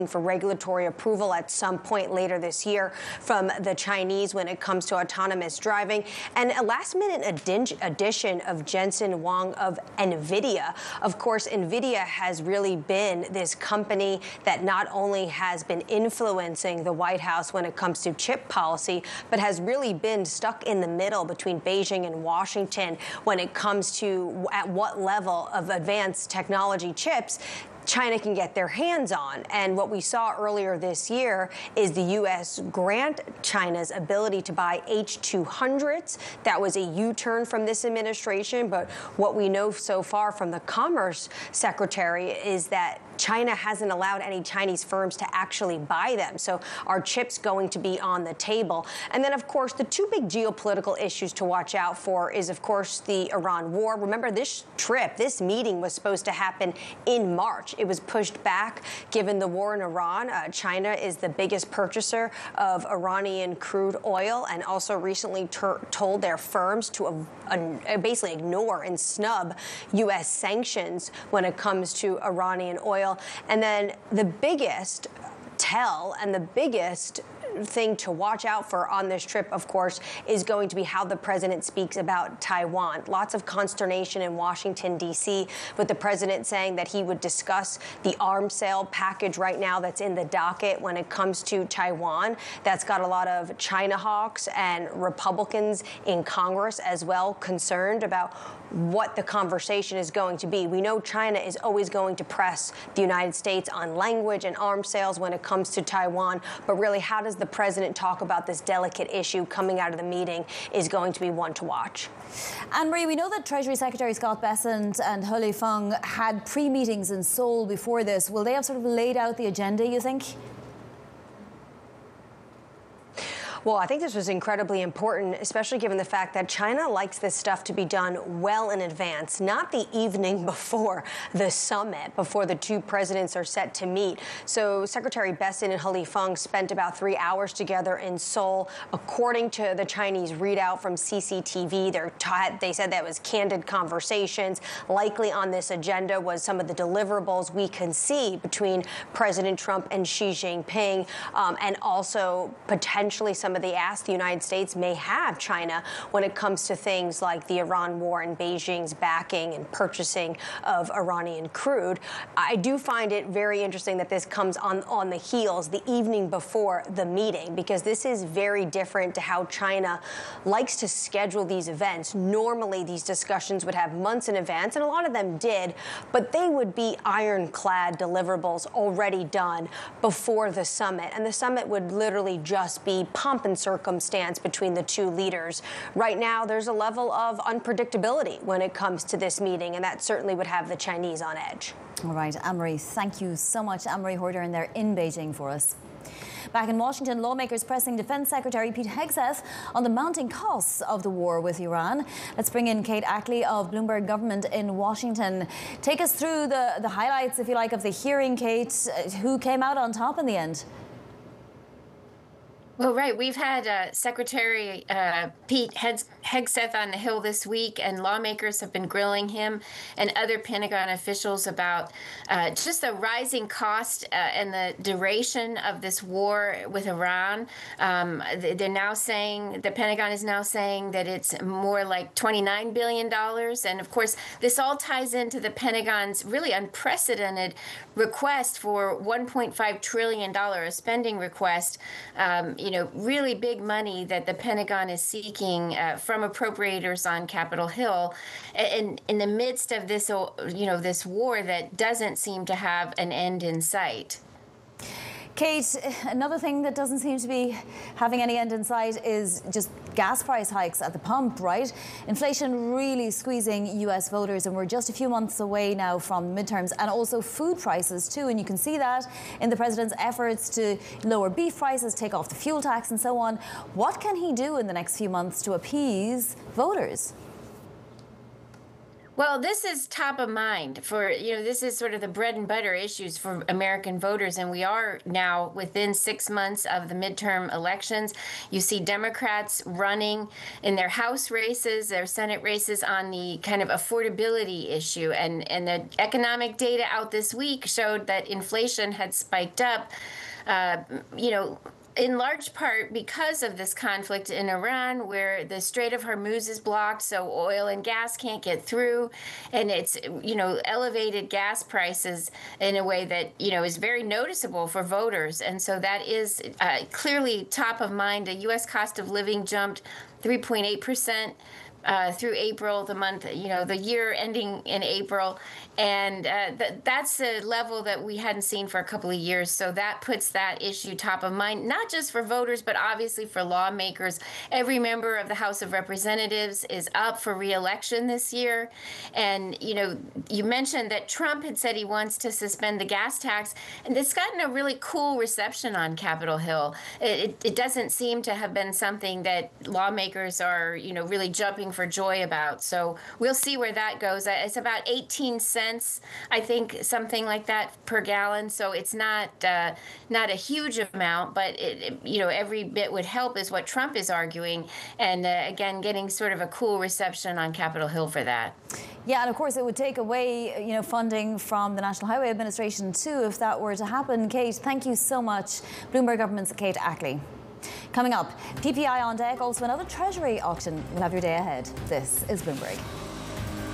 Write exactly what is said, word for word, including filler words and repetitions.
for regulatory approval at some point later this year from the Chinese when it comes to autonomous driving. And a last-minute addition of Jensen Huang of NVIDIA. Of course, NVIDIA has really been this company that not only has been influencing the White House when it comes to chip policy, but has really been stuck in the middle between Beijing and Washington when it comes to at what level of advanced technology chips China can get their hands on. And what we saw earlier this year is the U S grant China's ability to buy H two hundreds. That was a U-turn from this administration. But what we know so far from the Commerce Secretary is that China hasn't allowed any Chinese firms to actually buy them. So are chips going to be on the table? And then, of course, the two big geopolitical issues to watch out for is, of course, the Iran war. Remember, this trip, this meeting was supposed to happen in March. It was pushed back given the war in Iran. Uh, China is the biggest purchaser of Iranian crude oil and also recently told their firms to uh, uh, basically ignore and snub U S sanctions when it comes to Iranian oil. And then the biggest tell and the biggest thing to watch out for on this trip, of course, is going to be how the president speaks about Taiwan. Lots of consternation in Washington, D C, with the president saying that he would discuss the arms sale package right now that's in the docket when it comes to Taiwan. That's got a lot of China hawks and Republicans in Congress as well concerned about what the conversation is going to be. We know China is always going to press the United States on language and arms sales when it comes to Taiwan, but really, how does the president talk about this delicate issue coming out of the meeting is going to be one to watch. Anne-Marie, we know that Treasury Secretary Scott Bessent and He Lifeng had pre-meetings in Seoul before this. Will they have sort of laid out the agenda, you think? Well, I think this was incredibly important, especially given the fact that China likes this stuff to be done well in advance, not the evening before the summit, before the two presidents are set to meet. So Secretary Bessent and He Lifeng spent about three hours together in Seoul. According to the Chinese readout from C C T V, they said that was candid conversations. Likely on this agenda was some of the deliverables we can see between President Trump and Xi Jinping, um, and also potentially some of the asks the United States may have China when it comes to things like the Iran war and Beijing's backing and purchasing of Iranian crude. I do find it very interesting that this comes on, on the heels the evening before the meeting, because this is very different to how China likes to schedule these events. Normally, these discussions would have months in advance, and a lot of them did, but they would be ironclad deliverables already done before the summit. And the summit would literally just be pomp and circumstance between the two leaders. Right now, there's a level of unpredictability when it comes to this meeting, and that certainly would have the Chinese on edge. All right, Anne-Marie, thank you so much. Anne-Marie Horder in there in Beijing for us. Back in Washington, lawmakers pressing Defense Secretary Pete Hegseth on the mounting costs of the war with Iran. Let's bring in Kate Ackley of Bloomberg Government in Washington. Take us through the, the highlights, if you like, of the hearing, Kate. Who came out on top in the end? Well, right. We've had uh, Secretary uh, Pete Hegseth on the Hill this week, and lawmakers have been grilling him and other Pentagon officials about uh, just the rising cost uh, and the duration of this war with Iran. Um, they're now saying, the Pentagon is now saying that it's more like twenty-nine billion dollars. And of course, this all ties into the Pentagon's really unprecedented request for one point five trillion dollars, a spending request. Um, you know, really big money that the Pentagon is seeking uh, from appropriators on Capitol Hill, and in the midst of this, you know, this war that doesn't seem to have an end in sight. Kate, another thing that doesn't seem to be having any end in sight is just gas price hikes at the pump, right? Inflation really squeezing U S voters, and we're just a few months away now from midterms, and also food prices too. And you can see that in the president's efforts to lower beef prices, take off the fuel tax and so on. What can he do in the next few months to appease voters? Well, this is top of mind for, you know, this is sort of the bread and butter issues for American voters. And we are now within six months of the midterm elections. You see Democrats running in their House races, their Senate races on the kind of affordability issue. And, and the economic data out this week showed that inflation had spiked up, uh, you know, in large part because of this conflict in Iran, where the Strait of Hormuz is blocked, so oil and gas can't get through, and it's, you know, elevated gas prices in a way that, you know, is very noticeable for voters. And so that is uh, clearly top of mind. The U S cost of living jumped three point eight percent. Uh, through April, the month, you know, the year ending in April. And uh, th- that's a level that we hadn't seen for a couple of years. So that puts that issue top of mind, not just for voters, but obviously for lawmakers. Every member of the House of Representatives is up for re-election this year. And, you know, you mentioned that Trump had said he wants to suspend the gas tax, and it's gotten a really cool reception on Capitol Hill. It, it, it doesn't seem to have been something that lawmakers are, you know, really jumping for joy about. So we'll see where that goes. It's about eighteen cents, I think, something like that per gallon. So it's not uh, not a huge amount, but it, it, you know, every bit would help is what Trump is arguing. And uh, again, getting sort of a cool reception on Capitol Hill for that. Yeah, and of course it would take away, you know, funding from the National Highway Administration too if that were to happen. Kate, thank you so much. Bloomberg Government's Kate Ackley. Coming up, P P I on deck, also another Treasury auction. We'll have your day ahead. This is Bloomberg.